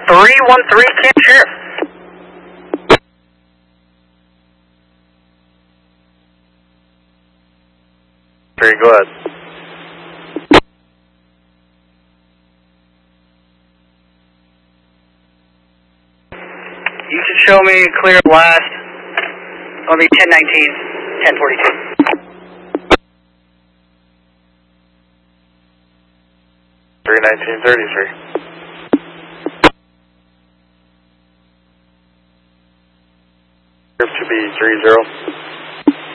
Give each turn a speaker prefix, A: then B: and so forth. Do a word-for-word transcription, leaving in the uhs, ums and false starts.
A: three one three, Camp Sheriff.
B: Three, go ahead.
A: You should show me clear blast on the ten nineteen, ten forty-two.
B: three nineteen thirty-three. To be three zero.